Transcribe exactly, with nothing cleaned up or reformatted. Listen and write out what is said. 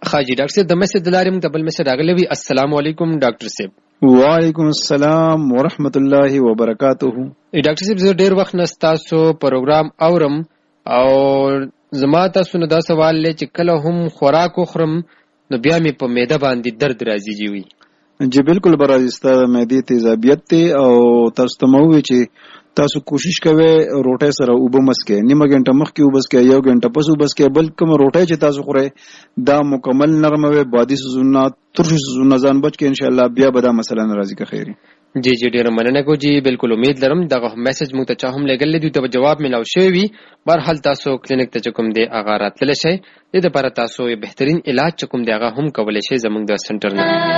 خاجي ډاکټر صاحب د میسج د لارې موږ ته بل میسج راغلی وي. السلام علیکم ډاکټر صاحب. وعلیکم السلام ورحمت الله وبرکاته. ډاکټر صاحب زه ډېر وخت نه ستاسو پروګرام اورم او زما تاسو نه دا سوال دی چې کله هم خوراک وخورم نو بیا مې په معده باندې درد راځي جی وي. جی بالکل برازي ستاسو معدې تیزابیت دی او تاسو ته مو وی چې تاسو کوشش کوئ روټۍ سره اوبه مسکئ، نیمه ګنټه مخکې اوبه مسکئ، یو ګنټه پس اوبه مسکئ. بل کوم روټۍ چې تاسو خورئ دا مکمل نرمه وي، بادي سوزونه ترش سوزونه ځان بچ کې ان شاء الله بیا به دا مسله ناراضي که خیری. جی جی ډیره مننه کو جی. بالکل امید لرم دغه میسج موږ ته چا هم لګل دی ته جواب ملاو شوی وي. بهرحال تاسو کلینیک ته کوم دی هغه راتللی شئ، د دې لپاره تاسو یو بهترین علاج کوم دی هغه هم کولی شئ زموږ د سنټر نه.